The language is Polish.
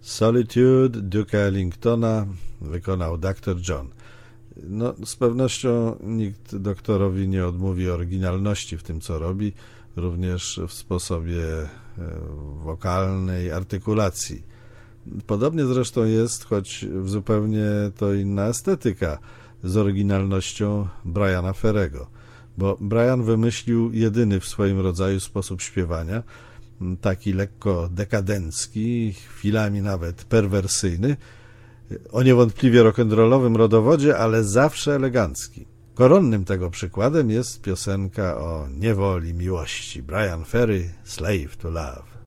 Solitude Duke'a Ellingtona wykonał Dr. John. No, z pewnością nikt doktorowi nie odmówi oryginalności w tym, co robi, również w sposobie wokalnej artykulacji. Podobnie zresztą jest, choć zupełnie to inna estetyka, z oryginalnością Briana Ferrego, bo Brian wymyślił jedyny w swoim rodzaju sposób śpiewania, taki lekko dekadencki, chwilami nawet perwersyjny, o niewątpliwie rock'n'rollowym rodowodzie, ale zawsze elegancki. Koronnym tego przykładem jest piosenka o niewoli miłości. Brian Ferry, Slave to Love.